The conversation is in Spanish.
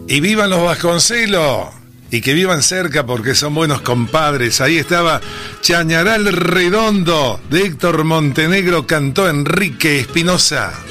Y vivan los Vasconcelos. Y que vivan cerca porque son buenos compadres. Ahí estaba Chañaral Redondo, de Héctor Montenegro, cantó Enrique Espinosa.